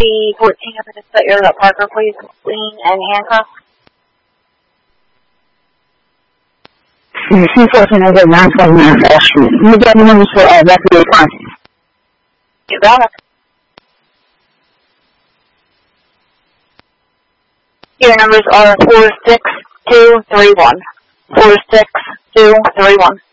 C14 up in the area, Parker, please. Lean and handcuff. C14 is at 929 Ash Street. Can you get the numbers for rapid response? You got it. Your numbers are 46231. 46231.